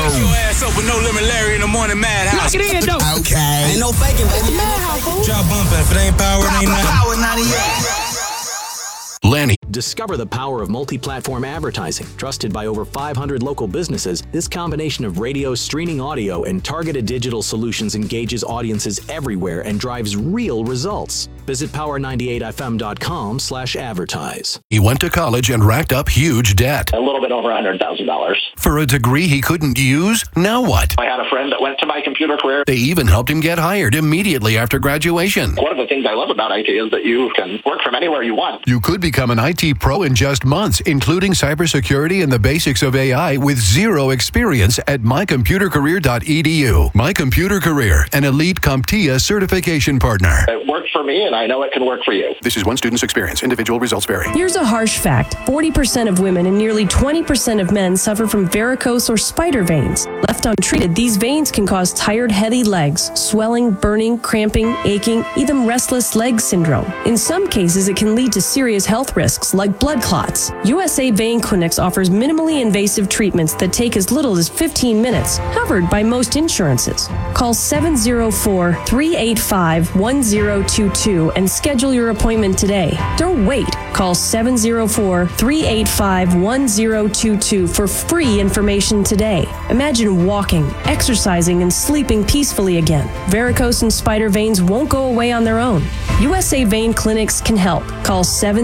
Your ass up with No Limit Larry in the morning madhouse. Lock it in, though. Okay. Ain't no faking, baby. Drop bumping. If it ain't power, it ain't nothing. Power 98. Lenny. Discover the power of multi-platform advertising. Trusted by over 500 local businesses, this combination of radio, streaming audio, and targeted digital solutions engages audiences everywhere and drives real results. Visit power98fm.com/advertise. He went to college and racked up huge debt. A little bit over $100,000. For a degree he couldn't use? Now what? I had a friend that went to My Computer Career. They even helped him get hired immediately after graduation. One of the things I love about IT is that you can work from anywhere you want. You could become an IT pro in just months, including cybersecurity and the basics of AI with zero experience at mycomputercareer.edu. My Computer Career, an elite CompTIA certification partner. It worked for me, and I know it can work for you. This is one student's experience. Individual results vary. Here's a harsh fact. 40% of women and nearly 20% of men suffer from varicose or spider veins. Left untreated, these veins can cause tired, heady legs, swelling, burning, cramping, aching, even restless leg syndrome. In some cases, it can lead to serious health risks like blood clots. USA Vein Clinics offers minimally invasive treatments that take as little as 15 minutes, covered by most insurances. Call 704-385-1022 and schedule your appointment today. Don't wait. Call 704-385-1022 for free information today. Imagine walking, exercising, and sleeping peacefully again. Varicose and spider veins won't go away on their own. USA Vein Clinics can help. Call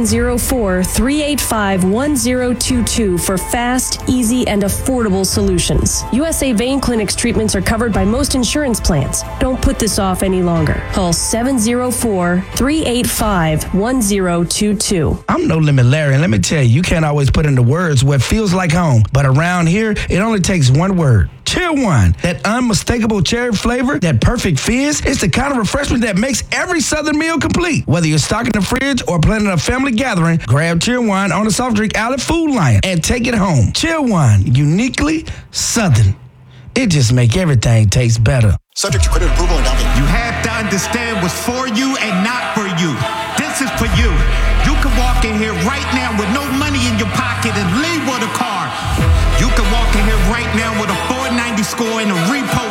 704-385-1022 for fast, easy, and affordable solutions. USA Vein Clinics treatments are covered by most insurance plans. Don't put this off any longer. Call 704-385-1022. I'm No Limit Larry, and let me tell you, you can't always put into words what feels like home. But around here, it only takes one word. Cheer One. That unmistakable cherry flavor, that perfect fizz, it's the kind of refreshment that makes every Southern meal complete. Whether you're stocking the fridge or planning a family gathering, grab Cheer One on the soft drink outlet Food Lion and take it home. Cheer One, uniquely Southern. It just make everything taste better. Subject to credit approval and document. You have to understand what's for you and not for you. This is for you. You can walk in here right now with no money in your pocket and leave with a car. You can walk in here right now with a 490 score and a repo